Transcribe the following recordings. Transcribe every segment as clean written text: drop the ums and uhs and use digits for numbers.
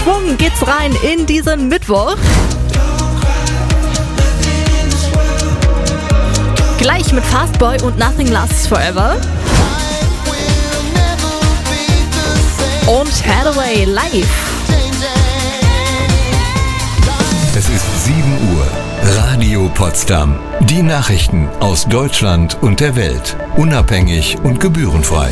Schwung geht's rein in diesen Mittwoch. Gleich mit Fastboy und Nothing Lasts Forever. Und Hathaway live. Es ist 7 Uhr. Radio Potsdam. Die Nachrichten aus Deutschland und der Welt. Unabhängig und gebührenfrei.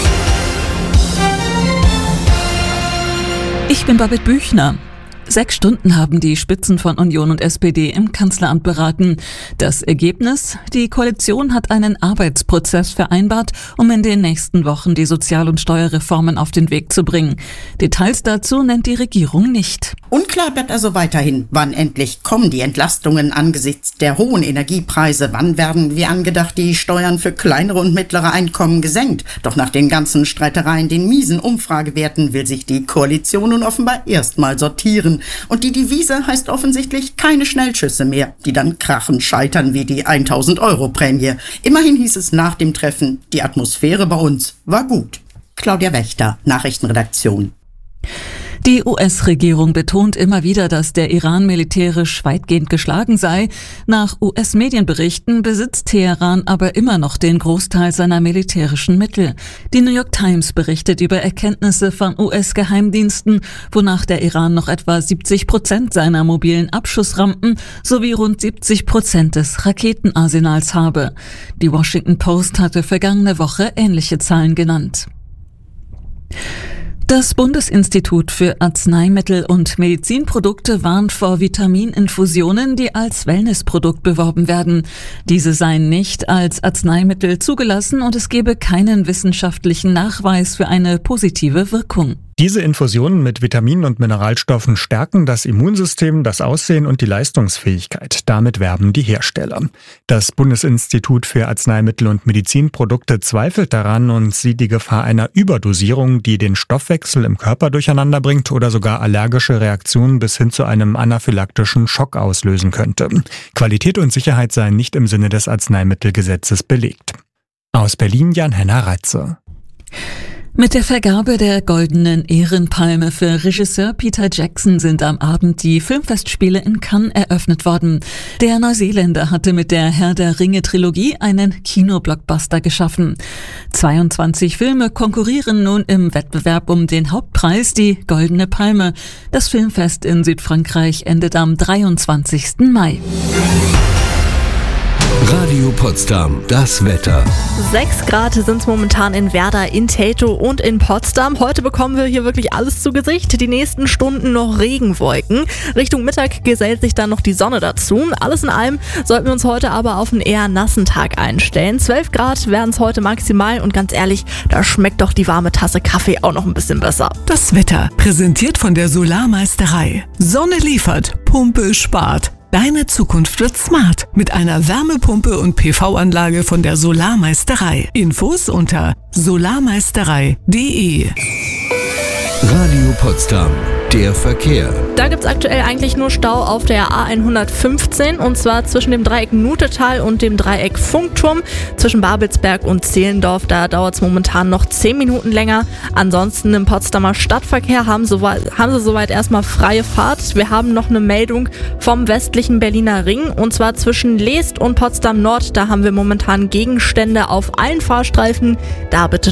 Ich bin Babette Büchner. 6 Stunden haben die Spitzen von Union und SPD im Kanzleramt beraten. Das Ergebnis? Die Koalition hat einen Arbeitsprozess vereinbart, um in den nächsten Wochen die Sozial- und Steuerreformen auf den Weg zu bringen. Details dazu nennt die Regierung nicht. Unklar bleibt also weiterhin, wann endlich kommen die Entlastungen angesichts der hohen Energiepreise. Wann werden, wie angedacht, die Steuern für kleinere und mittlere Einkommen gesenkt? Doch nach den ganzen Streitereien, den miesen Umfragewerten, will sich die Koalition nun offenbar erstmal sortieren. Und die Devise heißt offensichtlich keine Schnellschüsse mehr, die dann krachend scheitern wie die 1.000-Euro-Prämie. Immerhin hieß es nach dem Treffen, die Atmosphäre bei uns war gut. Claudia Wächter, Nachrichtenredaktion. Die US-Regierung betont immer wieder, dass der Iran militärisch weitgehend geschlagen sei. Nach US-Medienberichten besitzt Teheran aber immer noch den Großteil seiner militärischen Mittel. Die New York Times berichtet über Erkenntnisse von US-Geheimdiensten, wonach der Iran noch etwa 70% seiner mobilen Abschussrampen sowie rund 70% des Raketenarsenals habe. Die Washington Post hatte vergangene Woche ähnliche Zahlen genannt. Das Bundesinstitut für Arzneimittel und Medizinprodukte warnt vor Vitamininfusionen, die als Wellnessprodukt beworben werden. Diese seien nicht als Arzneimittel zugelassen und es gebe keinen wissenschaftlichen Nachweis für eine positive Wirkung. Diese Infusionen mit Vitaminen und Mineralstoffen stärken das Immunsystem, das Aussehen und die Leistungsfähigkeit. Damit werben die Hersteller. Das Bundesinstitut für Arzneimittel und Medizinprodukte zweifelt daran und sieht die Gefahr einer Überdosierung, die den Stoffwechsel im Körper durcheinander bringt oder sogar allergische Reaktionen bis hin zu einem anaphylaktischen Schock auslösen könnte. Qualität und Sicherheit seien nicht im Sinne des Arzneimittelgesetzes belegt. Aus Berlin Jan-Henner Reitze. Mit der Vergabe der Goldenen Ehrenpalme für Regisseur Peter Jackson sind am Abend die Filmfestspiele in Cannes eröffnet worden. Der Neuseeländer hatte mit der Herr der Ringe-Trilogie einen Kinoblockbuster geschaffen. 22 Filme konkurrieren nun im Wettbewerb um den Hauptpreis, die Goldene Palme. Das Filmfest in Südfrankreich endet am 23. Mai. Radio Potsdam, das Wetter. 6 Grad sind es momentan in Werder, in Tetow und in Potsdam. Heute bekommen wir hier wirklich alles zu Gesicht. Die nächsten Stunden noch Regenwolken. Richtung Mittag gesellt sich dann noch die Sonne dazu. Alles in allem sollten wir uns heute aber auf einen eher nassen Tag einstellen. 12 Grad werden es heute maximal und ganz ehrlich, da schmeckt doch die warme Tasse Kaffee auch noch ein bisschen besser. Das Wetter, präsentiert von der Solarmeisterei. Sonne liefert, Pumpe spart. Deine Zukunft wird smart mit einer Wärmepumpe und PV-Anlage von der Solarmeisterei. Infos unter solarmeisterei.de. Radio Potsdam, der Verkehr. Da gibt es aktuell eigentlich nur Stau auf der A115 und zwar zwischen dem Dreieck Nutetal und dem Dreieck Funkturm. Zwischen Babelsberg und Zehlendorf, da dauert es momentan noch 10 Minuten länger. Ansonsten im Potsdamer Stadtverkehr haben sie soweit erstmal freie Fahrt. Wir haben noch eine Meldung vom westlichen Berliner Ring und zwar zwischen Leest und Potsdam Nord. Da haben wir momentan Gegenstände auf allen Fahrstreifen. Da bitte